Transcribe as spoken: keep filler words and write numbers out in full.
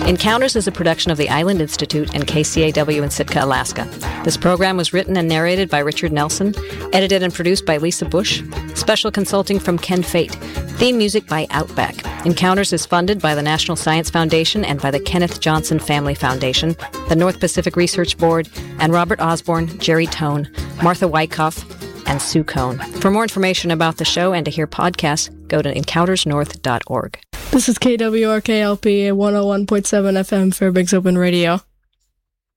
Encounters is a production of the Island Institute and K C A W in Sitka, Alaska. This program was written and narrated by Richard Nelson, edited and produced by Lisa Bush, special consulting from Ken Fate, theme music by Outback. Encounters is funded by the National Science Foundation and by the Kenneth Johnson Family Foundation, the North Pacific Research Board, and Robert Osborne, Jerry Tone, Martha Wyckoff, and Sue Cohn. For more information about the show and to hear podcasts, go to encounters north dot org. This is K W R K L P one oh one point seven F M Fairbanks Open Radio.